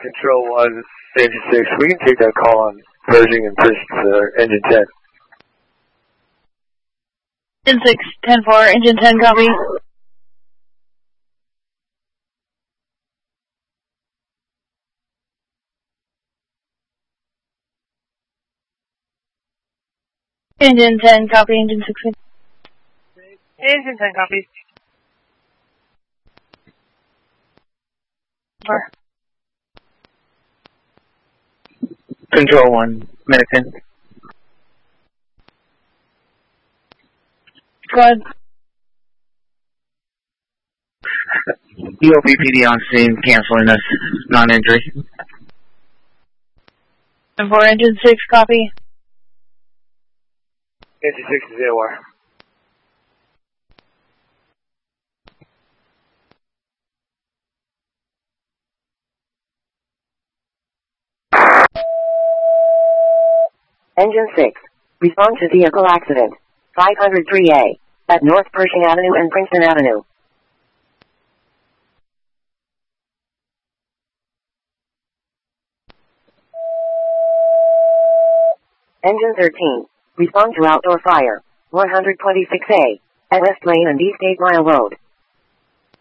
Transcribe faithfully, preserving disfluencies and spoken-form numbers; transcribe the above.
Control one, Engine six, we can take that call on Pershing and push to Engine ten. Engine six, ten four, Engine ten, copy. Engine ten, copy, Engine six. Engine ten, copy. Four. Control one, Medicine. Go ahead. U O P P D on scene, canceling this non-injury. ten four, Engine six, copy. Engine six is A O R. Engine six, respond to vehicle accident, five oh three A, at North Pershing Avenue and Princeton Avenue. Engine thirteen, respond to outdoor fire, one twenty-six A, at West Lane and East eight Mile Road.